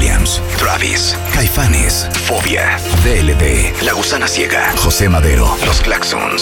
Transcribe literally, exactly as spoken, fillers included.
Williams, Travis, Caifanes, Fobia, D L D, La Gusana Ciega, José Madero, Los Claxon,